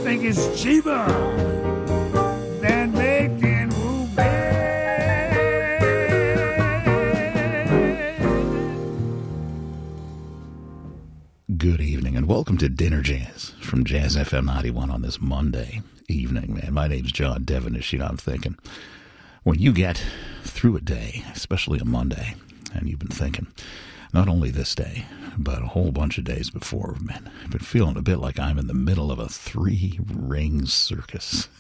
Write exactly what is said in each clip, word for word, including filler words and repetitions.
think it's cheaper than making ruby. Good evening and welcome to Dinner Jazz from Jazz F M ninety-one on this Monday evening, man. My name's John Devenish. You know, I'm thinking, when you get through a day, especially a Monday, and you've been thinking, not only this day, but a whole bunch of days before, man, I've been feeling a bit like I'm in the middle of a three-ring circus.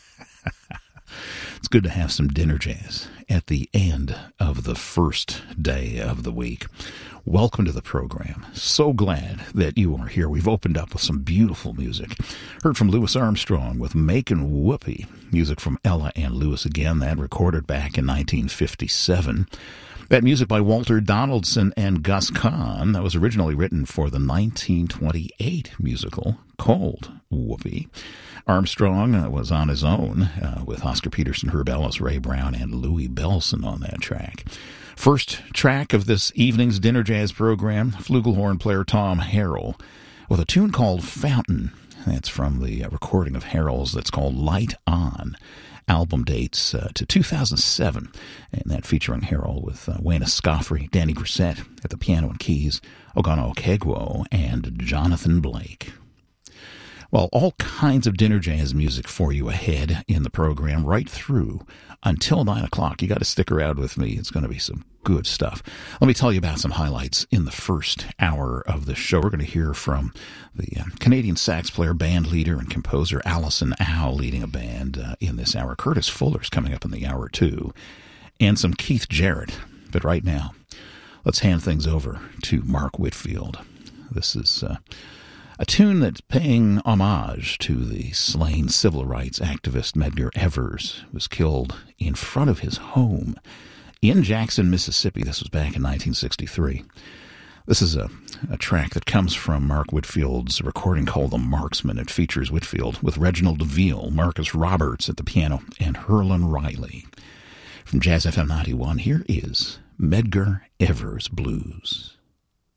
It's good to have some dinner jazz at the end of the first day of the week. Welcome to the program. So glad that you are here. We've opened up with some beautiful music. Heard from Louis Armstrong with Makin' Whoopee. Music from Ella and Louis again, that recorded back in nineteen fifty-seven. That music by Walter Donaldson and Gus Kahn, that was originally written for the nineteen twenty-eight musical called Whoopee. Armstrong uh, was on his own uh, with Oscar Peterson, Herb Ellis, Ray Brown, and Louis Bellson on that track. First track of this evening's Dinner Jazz program, flugelhorn player Tom Harrell with a tune called Fountain. That's from the uh, recording of Harrell's that's called Light On. Album dates uh, to two thousand seven, and that featuring Harrell with uh, Wayne Escoffery, Danny Grissett at the piano and keys, Ogana Okegwo, and Jonathan Blake. Well, all kinds of dinner jazz music for you ahead in the program right through until nine o'clock. You got to stick around with me. It's going to be some good stuff. Let me tell you about some highlights in the first hour of the show. We're going to hear from the uh, Canadian sax player, band leader, and composer Alison Howe leading a band uh, in this hour. Curtis Fuller's coming up in the hour, too, and some Keith Jarrett. But right now, let's hand things over to Mark Whitfield. This is Uh, a tune that's paying homage to the slain civil rights activist Medgar Evers, who was killed in front of his home in Jackson, Mississippi. This was back in nineteen sixty-three. This is a, a track that comes from Mark Whitfield's recording called The Marksman. It features Whitfield with Reginald DeVille, Marcus Roberts at the piano, and Herlin Riley. From Jazz F M ninety-one, here is Medgar Evers Blues.